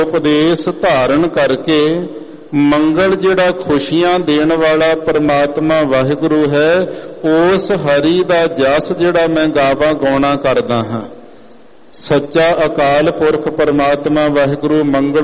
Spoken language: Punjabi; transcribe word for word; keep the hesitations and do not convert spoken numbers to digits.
ਉਪਦੇਸ਼ ਧਾਰਨ ਕਰਕੇ ਮੰਗਲ ਜਿਹੜਾ ਖੁਸ਼ੀਆਂ ਦੇਣ ਵਾਲਾ ਪਰਮਾਤਮਾ ਵਾਹਿਗੁਰੂ ਹੈ, ਉਸ ਹਰੀ ਦਾ ਜਸ ਜਿਹੜਾ ਮੈਂ ਗਾਵਾਂ ਗਾਉਣਾ ਕਰਦਾ ਹਾਂ। ਸੱਚਾ ਅਕਾਲ ਪੁਰਖ ਪਰਮਾਤਮਾ ਵਾਹਿਗੁਰੂ ਮੰਗਲ